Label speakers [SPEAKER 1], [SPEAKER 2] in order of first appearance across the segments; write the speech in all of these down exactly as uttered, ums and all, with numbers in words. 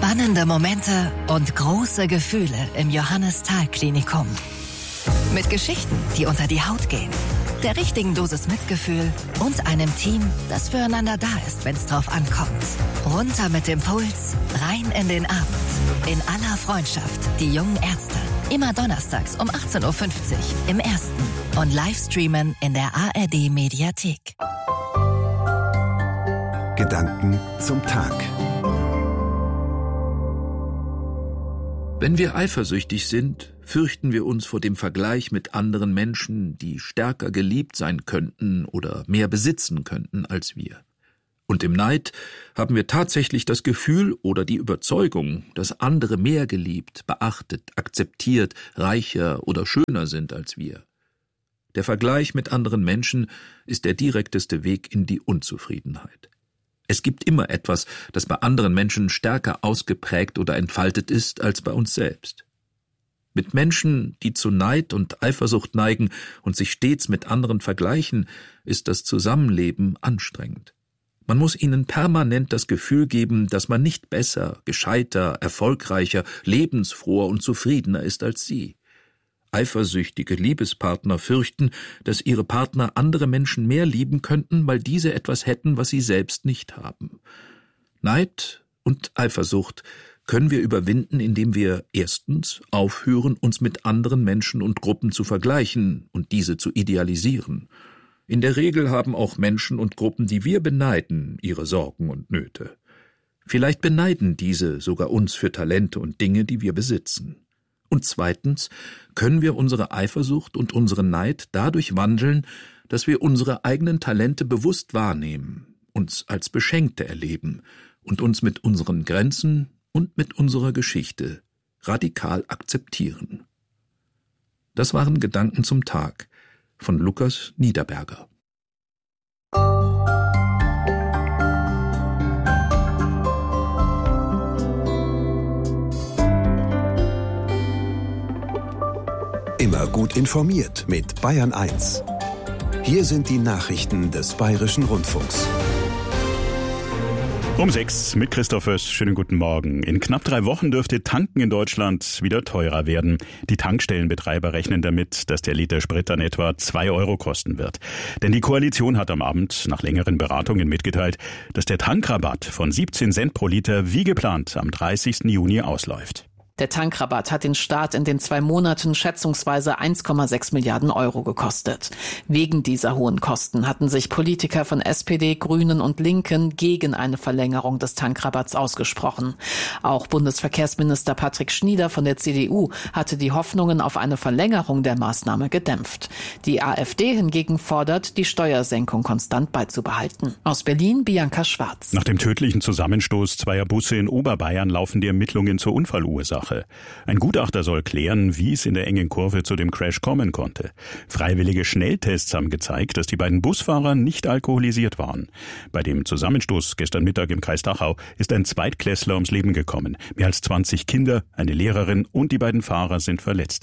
[SPEAKER 1] Spannende Momente und große Gefühle im Johannes-Thal-Klinikum. Mit Geschichten, die unter die Haut gehen, der richtigen Dosis Mitgefühl und einem Team, das füreinander da ist, wenn es drauf ankommt. Runter mit dem Puls, rein in den Abend. In aller Freundschaft, die jungen Ärzte. Immer donnerstags um achtzehn Uhr fünfzig im Ersten und Livestreamen in der A R D-Mediathek.
[SPEAKER 2] Gedanken zum Tag.
[SPEAKER 3] Wenn wir eifersüchtig sind, fürchten wir uns vor dem Vergleich mit anderen Menschen, die stärker geliebt sein könnten oder mehr besitzen könnten als wir. Und im Neid haben wir tatsächlich das Gefühl oder die Überzeugung, dass andere mehr geliebt, beachtet, akzeptiert, reicher oder schöner sind als wir. Der Vergleich mit anderen Menschen ist der direkteste Weg in die Unzufriedenheit. Es gibt immer etwas, das bei anderen Menschen stärker ausgeprägt oder entfaltet ist als bei uns selbst. Mit Menschen, die zu Neid und Eifersucht neigen und sich stets mit anderen vergleichen, ist das Zusammenleben anstrengend. Man muss ihnen permanent das Gefühl geben, dass man nicht besser, gescheiter, erfolgreicher, lebensfroher und zufriedener ist als sie. Eifersüchtige Liebespartner fürchten, dass ihre Partner andere Menschen mehr lieben könnten, weil diese etwas hätten, was sie selbst nicht haben. Neid und Eifersucht können wir überwinden, indem wir erstens aufhören, uns mit anderen Menschen und Gruppen zu vergleichen und diese zu idealisieren. In der Regel haben auch Menschen und Gruppen, die wir beneiden, ihre Sorgen und Nöte. Vielleicht beneiden diese sogar uns für Talente und Dinge, die wir besitzen. Und zweitens können wir unsere Eifersucht und unseren Neid dadurch wandeln, dass wir unsere eigenen Talente bewusst wahrnehmen, uns als Beschenkte erleben und uns mit unseren Grenzen und mit unserer Geschichte radikal akzeptieren. Das waren Gedanken zum Tag von Lukas Niederberger.
[SPEAKER 2] Immer gut informiert mit Bayern eins. Hier sind die Nachrichten des Bayerischen Rundfunks.
[SPEAKER 4] Um sechs mit Christoph Höss. Schönen guten Morgen. In knapp drei Wochen dürfte Tanken in Deutschland wieder teurer werden. Die Tankstellenbetreiber rechnen damit, dass der Liter Sprit dann etwa zwei Euro kosten wird. Denn die Koalition hat am Abend nach längeren Beratungen mitgeteilt, dass der Tankrabatt von siebzehn Cent pro Liter wie geplant am dreißigsten Juni ausläuft.
[SPEAKER 5] Der Tankrabatt hat den Staat in den zwei Monaten schätzungsweise eins Komma sechs Milliarden Euro gekostet. Wegen dieser hohen Kosten hatten sich Politiker von S P D, Grünen und Linken gegen eine Verlängerung des Tankrabatts ausgesprochen. Auch Bundesverkehrsminister Patrick Schnieder von der C D U hatte die Hoffnungen auf eine Verlängerung der Maßnahme gedämpft. Die AfD hingegen fordert, die Steuersenkung konstant beizubehalten. Aus Berlin Bianca Schwarz.
[SPEAKER 4] Nach dem tödlichen Zusammenstoß zweier Busse in Oberbayern laufen die Ermittlungen zur Unfallursache. Ein Gutachter soll klären, wie es in der engen Kurve zu dem Crash kommen konnte. Freiwillige Schnelltests haben gezeigt, dass die beiden Busfahrer nicht alkoholisiert waren. Bei dem Zusammenstoß gestern Mittag im Kreis Dachau ist ein Zweitklässler ums Leben gekommen. Mehr als zwanzig Kinder, eine Lehrerin und die beiden Fahrer sind verletzt.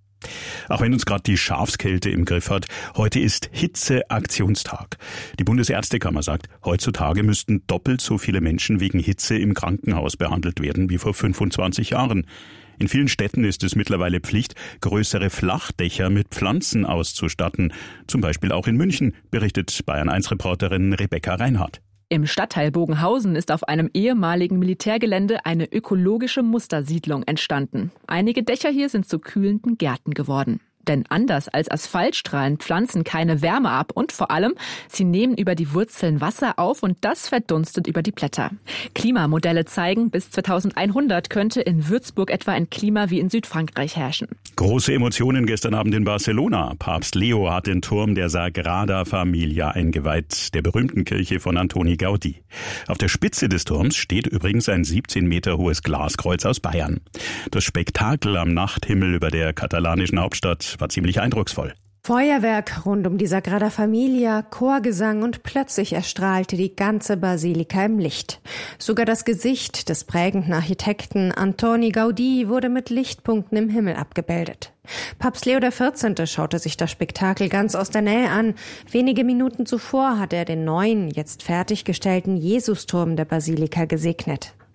[SPEAKER 4] Auch wenn uns gerade die Schafskälte im Griff hat, heute ist Hitzeaktionstag. Die Bundesärztekammer sagt, heutzutage müssten doppelt so viele Menschen wegen Hitze im Krankenhaus behandelt werden wie vor fünfundzwanzig Jahren. In vielen Städten ist es mittlerweile Pflicht, größere Flachdächer mit Pflanzen auszustatten. Zum Beispiel auch in München, berichtet Bayern eins Reporterin Rebecca Reinhardt.
[SPEAKER 6] Im Stadtteil Bogenhausen ist auf einem ehemaligen Militärgelände eine ökologische Mustersiedlung entstanden. Einige Dächer hier sind zu kühlenden Gärten geworden. Denn anders als Asphaltstrahlen pflanzen keine Wärme ab und vor allem, sie nehmen über die Wurzeln Wasser auf und das verdunstet über die Blätter. Klimamodelle zeigen, bis zweitausendeinhundert könnte in Würzburg etwa ein Klima wie in Südfrankreich herrschen.
[SPEAKER 4] Große Emotionen gestern Abend in Barcelona. Papst Leo hat den Turm der Sagrada Familia eingeweiht, der berühmten Kirche von Antoni Gaudí. Auf der Spitze des Turms steht übrigens ein siebzehn Meter hohes Glaskreuz aus Bayern. Das Spektakel am Nachthimmel über der katalanischen Hauptstadt war ziemlich eindrucksvoll.
[SPEAKER 7] Feuerwerk rund um die Sagrada Familia, Chorgesang und plötzlich erstrahlte die ganze Basilika im Licht. Sogar das Gesicht des prägenden Architekten Antoni Gaudí wurde mit Lichtpunkten im Himmel abgebildet. Papst Leo der vierzehnte schaute sich das Spektakel ganz aus der Nähe an. Wenige Minuten zuvor hatte er den neuen, jetzt fertiggestellten Jesusturm der Basilika gesegnet.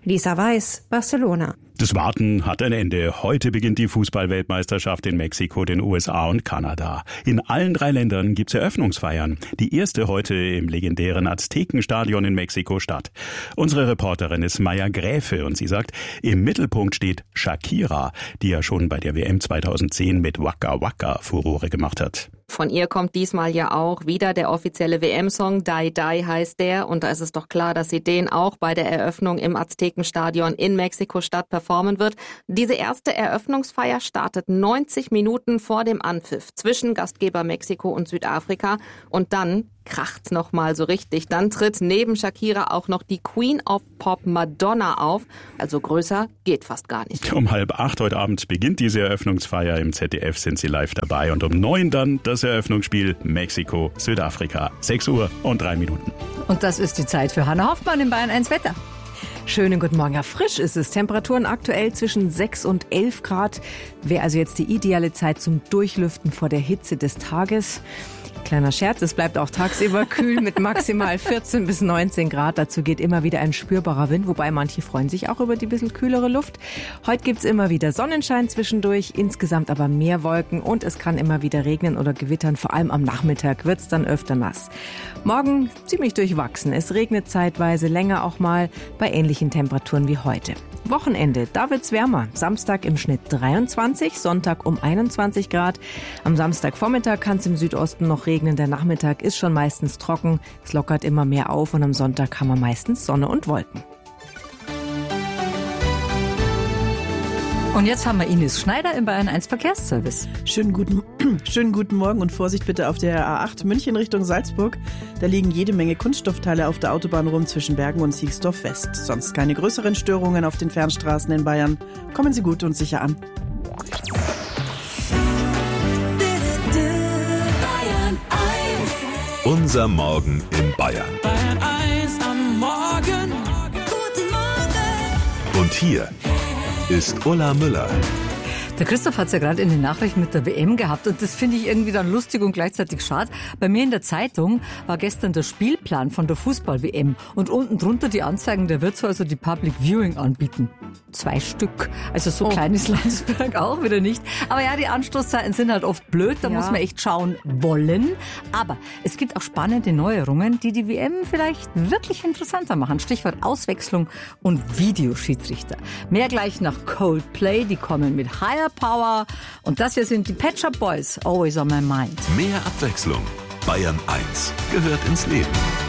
[SPEAKER 7] Lisa Weiß, Barcelona.
[SPEAKER 4] Das Warten hat ein Ende. Heute beginnt die Fußball-Weltmeisterschaft in Mexiko, den U S A und Kanada. In allen drei Ländern gibt's Eröffnungsfeiern. Die erste heute im legendären Aztekenstadion in Mexiko-Stadt. Unsere Reporterin ist Maya Gräfe und sie sagt, im Mittelpunkt steht Shakira, die ja schon bei der W M zweitausendzehn mit Waka Waka Furore gemacht hat.
[SPEAKER 8] Von ihr kommt diesmal ja auch wieder der offizielle W M-Song, Die Die heißt der. Und da ist es doch klar, dass sie den auch bei der Eröffnung im Aztekenstadion in Mexiko-Stadt performen wird. Diese erste Eröffnungsfeier startet neunzig Minuten vor dem Anpfiff zwischen Gastgeber Mexiko und Südafrika. Und dann kracht's noch mal so richtig. Dann tritt neben Shakira auch noch die Queen of Pop Madonna auf. Also größer geht fast gar nicht.
[SPEAKER 4] Um halb acht heute Abend beginnt diese Eröffnungsfeier. Im Z D F sind sie live dabei. Und um neun dann das Eröffnungsspiel Mexiko, Südafrika. sechs Uhr und drei Minuten.
[SPEAKER 9] Und das ist die Zeit für Hanna Hoffmann im Bayern eins Wetter. Schönen guten Morgen. Ja, frisch ist es. Temperaturen aktuell zwischen sechs und elf Grad. Wäre also jetzt die ideale Zeit zum Durchlüften vor der Hitze des Tages. Kleiner Scherz, es bleibt auch tagsüber kühl mit maximal vierzehn bis neunzehn Grad. Dazu geht immer wieder ein spürbarer Wind, wobei manche freuen sich auch über die bisschen kühlere Luft. Heute gibt's immer wieder Sonnenschein zwischendurch, insgesamt aber mehr Wolken und es kann immer wieder regnen oder gewittern. Vor allem am Nachmittag wird's dann öfter nass. Morgen ziemlich durchwachsen. Es regnet zeitweise länger auch mal bei ähnlichen Temperaturen wie heute. Wochenende, da wird's wärmer. Samstag im Schnitt dreiundzwanzig, Sonntag um einundzwanzig Grad. Am Samstagvormittag kann es im Südosten noch regnen. Der Nachmittag ist schon meistens trocken. Es lockert immer mehr auf und am Sonntag haben wir meistens Sonne und Wolken.
[SPEAKER 10] Und jetzt haben wir Ines Schneider im Bayern eins Verkehrsservice.
[SPEAKER 11] Schönen guten, schönen guten Morgen und Vorsicht bitte auf der A acht München Richtung Salzburg. Da liegen jede Menge Kunststoffteile auf der Autobahn rum zwischen Bergen und Siegsdorf West. Sonst keine größeren Störungen auf den Fernstraßen in Bayern. Kommen Sie gut und sicher an.
[SPEAKER 2] Unser Morgen in Bayern.
[SPEAKER 12] Bayern eins am Morgen. Guten Morgen.
[SPEAKER 2] Und hier ist Ulla Müller.
[SPEAKER 10] Der Christoph hat es ja gerade in den Nachrichten mit der W M gehabt und das finde ich irgendwie dann lustig und gleichzeitig schade. Bei mir in der Zeitung war gestern der Spielplan von der Fußball-W M und unten drunter die Anzeigen, der wird so also die Public Viewing anbieten. Zwei Stück. Also so oh. klein ist Landsberg auch wieder nicht. Aber ja, die Anstoßzeiten sind halt oft blöd, da ja. muss man echt schauen wollen. Aber es gibt auch spannende Neuerungen, die die W M vielleicht wirklich interessanter machen. Stichwort Auswechslung und Videoschiedsrichter. Mehr gleich nach Coldplay, die kommen mit Higher Power. Und das hier sind die Pet Shop Boys, Always on My Mind.
[SPEAKER 2] Mehr Abwechslung. Bayern eins gehört ins Leben.